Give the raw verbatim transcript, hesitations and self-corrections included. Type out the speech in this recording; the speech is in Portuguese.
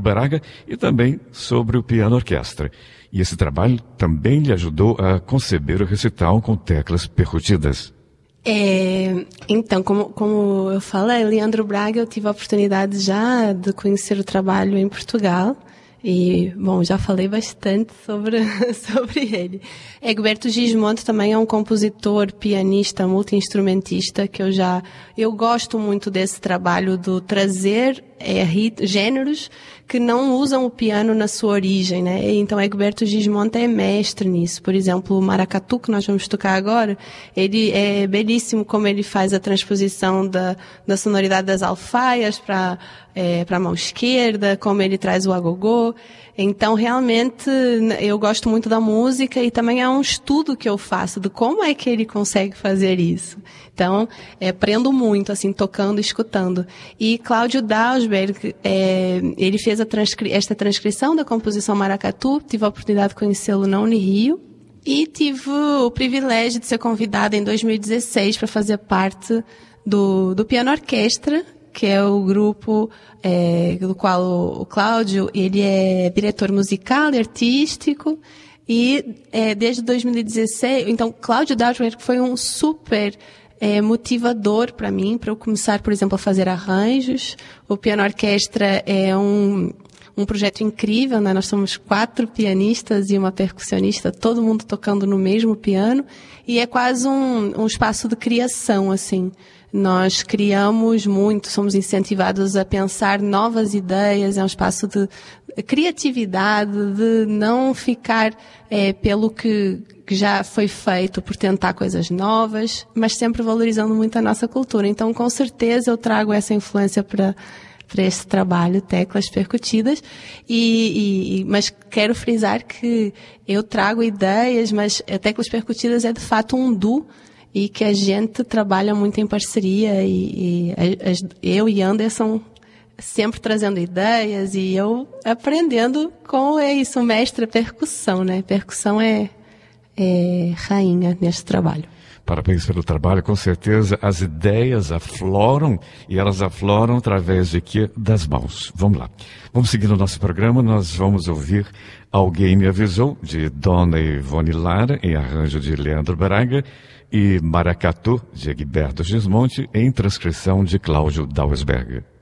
Braga e também sobre o piano orquestra. E esse trabalho também lhe ajudou a conceber o recital com teclas percutidas. É, então, como, como eu falei, Leandro Braga, eu tive a oportunidade já de conhecer o trabalho em Portugal. E, bom, já falei bastante sobre, sobre ele. Egberto Gismonti também é um compositor, pianista, multi-instrumentista, que eu já, eu gosto muito desse trabalho do trazer é, rit, gêneros que não usam o piano na sua origem, né? Então, Egberto Gismonti é mestre nisso. Por exemplo, o maracatu, que nós vamos tocar agora, ele é belíssimo como ele faz a transposição da, da sonoridade das alfaias para é, para a mão esquerda, como ele traz o agogô. Então, realmente, eu gosto muito da música e também é um estudo que eu faço de como é que ele consegue fazer isso. Então, é, aprendo muito, assim, tocando e escutando. E Cláudio Dausberg, é, ele fez a transcri- esta transcrição da composição Maracatu, tive a oportunidade de conhecê-lo na Unirio. E tive o privilégio de ser convidada em dois mil e dezesseis para fazer parte do, do Piano Orquestra, que é o grupo é, do qual o, o Cláudio, ele é diretor musical e artístico, e é, desde dois mil e dezesseis, então Cláudio Dausberg foi um super é, motivador para mim, para eu começar, por exemplo, a fazer arranjos. O Piano Orquestra é um, um projeto incrível, né? Nós somos quatro pianistas e uma percussionista, todo mundo tocando no mesmo piano, e é quase um, um espaço de criação, assim. Nós criamos muito, somos incentivados a pensar novas ideias, é um espaço de criatividade, de não ficar é, pelo que, que já foi feito, por tentar coisas novas, mas sempre valorizando muito a nossa cultura. Então, com certeza, eu trago essa influência para para esse trabalho, teclas percutidas, e, e, mas quero frisar que eu trago ideias, mas teclas percutidas é de fato um duo, e que a gente trabalha muito em parceria, e, e as, eu e Anderson sempre trazendo ideias, e eu aprendendo com é isso, mestre percussão, né? Percussão é, é rainha nesse trabalho. Parabéns pelo trabalho, com certeza as ideias afloram, e elas afloram através de quê? Das mãos. Vamos lá. Vamos seguir no nosso programa, nós vamos ouvir Alguém Me Avisou, de Dona Ivone Lara, em arranjo de Leandro Braga, e Maracatu, de Egberto Gismonti, em transcrição de Cláudio Dausberg.